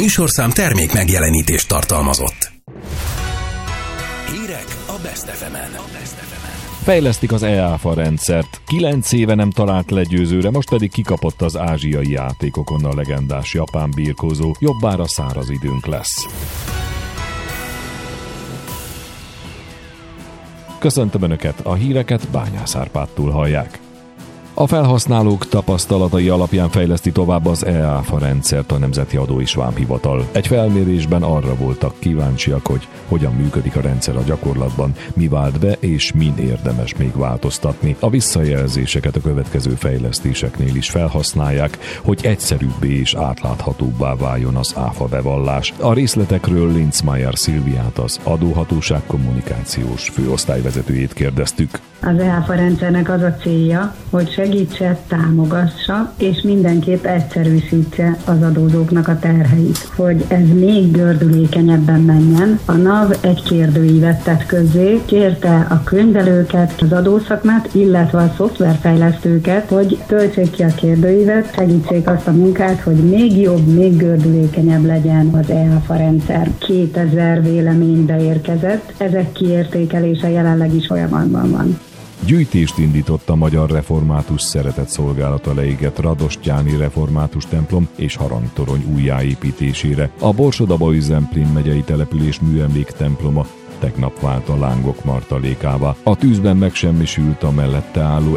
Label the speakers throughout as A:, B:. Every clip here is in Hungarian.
A: műsorszám termék megjelenítést tartalmazott. Hírek a Best FM-en.
B: Fejlesztik az e-áfa rendszert. 9 éve nem talált legyőzőre, most pedig kikapott az ázsiai játékokon a legendás japán birkózó. Jobbára száraz időnk lesz. Köszöntöm Önöket, a híreket Bányász Árpádtól hallják. A felhasználók tapasztalatai alapján fejleszti tovább az e-áfa rendszert a Nemzeti Adó és Vámhivatal. Egy felmérésben arra voltak kíváncsiak, hogy hogyan működik a rendszer a gyakorlatban, mi vált be és min érdemes még változtatni. A visszajelzéseket a következő fejlesztéseknél is felhasználják, hogy egyszerűbbé és átláthatóbbá váljon az áfa bevallás. A részletekről Linzmeier Szilviát, az Adóhatóság kommunikációs főosztályvezetőjét kérdeztük.
C: Az e-áfa rendszernek az a célja, hogy segítse, támogassa és mindenképp egyszerűsítse az adózóknak a terheit. Hogy ez még gördülékenyebben menjen, a NAV egy kérdőívet tett közzé, kérte a könyvelőket, az adószakmát, illetve a szoftverfejlesztőket, hogy töltsék ki a kérdőívet, segítsék azt a munkát, hogy még jobb, még gördülékenyebb legyen az e-áfa rendszer. 2000 vélemény beérkezett, ezek kiértékelése jelenleg is folyamatban van.
B: Gyűjtést indított a Magyar Református Szeretetszolgálata leégett Radostyáni Református templom és harangtorony újjáépítésére. A Borsod-Abaúj-Zemplén megyei település műemlék temploma tegnap vált a lángok martalékává. A tűzben megsemmisült a mellette álló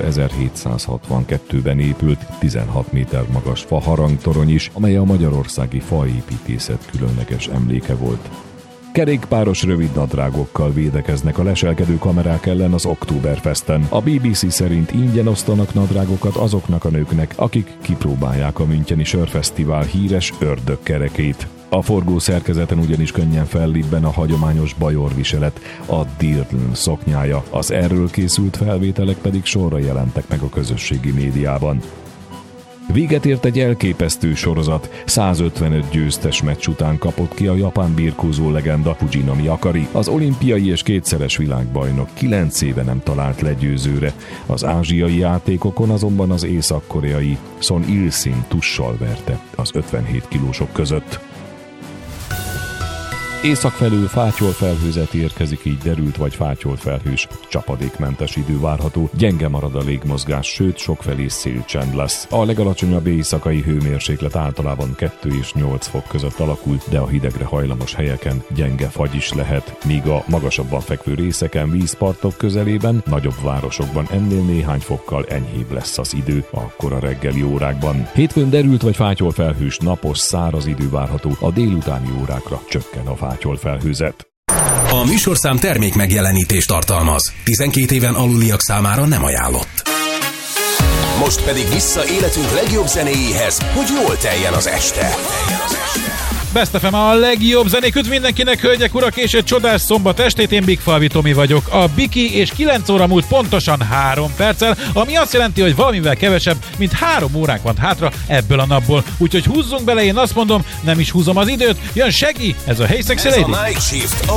B: 1762-ben épült 16 méter magas fa harangtorony is, amely a magyarországi faépítészet különleges emléke volt. Kerékpáros rövid nadrágokkal védekeznek a leselkedő kamerák ellen az Oktoberfesten. A BBC szerint ingyen osztanak nadrágokat azoknak a nőknek, akik kipróbálják a müncheni sörfesztivál híres ördögkerekét. A forgó szerkezeten ugyanis könnyen fellibben a hagyományos bajorviselet, a dirndl szoknyája. Az erről készült felvételek pedig sorra jelentek meg a közösségi médiában. Véget ért egy elképesztő sorozat. 155 győztes meccs után kapott ki a japán birkózó legenda Fujinami Akari. Az olimpiai és kétszeres világbajnok 9 éve nem talált legyőzőre. Az ázsiai játékokon azonban az észak-koreai Son Il-sin tussal verte az 57 kilósok között. Észak felől fátyolt felhőzet érkezik, így derült vagy fátyolt felhős, csapadékmentes idő várható, gyenge marad a légmozgás, sőt sokfelé szélcsend lesz. A legalacsonyabb éjszakai hőmérséklet általában 2 és 8 fok között alakul, de a hidegre hajlamos helyeken gyenge fagy is lehet, míg a magasabban fekvő részeken, vízpartok közelében, nagyobb városokban ennél néhány fokkal enyhébb lesz az idő a kora reggeli órákban. Hétfőn derült vagy fátyolt felhős, napos, száraz idő várható, a délutáni órákra csökken a fátyolt felhőzet.
A: A műsorszám termék megjelenítést tartalmaz. 12 éven aluliak számára nem ajánlott. Most pedig vissza életünk legjobb zenéjéhez, hogy jól teljen az este.
D: Best FM a legjobb zenék üdv mindenkinek, hölgyek, urak, és egy csodás szombat estét, én Bigfalvi Tomi vagyok. A Biki, és 9 óra múlt pontosan 3 perccel, ami azt jelenti, hogy valamivel kevesebb, mint 3 óránk van hátra ebből a napból. Úgyhogy húzzunk bele, én azt mondom, nem is húzom az időt, jön Shaggy, ez a Hey Sexy Lady.